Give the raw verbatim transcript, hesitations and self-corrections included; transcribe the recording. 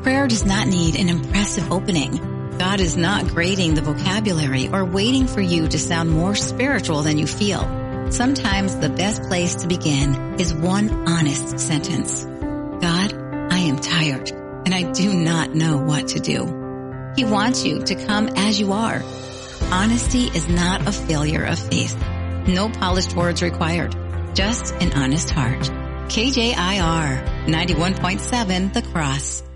Prayer does not need an impressive opening. God is not grading the vocabulary or waiting for you to sound more spiritual than you feel. Sometimes the best place to begin is one honest sentence. God, I am tired and I do not know what to do. He wants you to come as you are. Honesty is not a failure of faith. No polished words required. Just an honest heart. K J I R ninety-one point seven The Cross.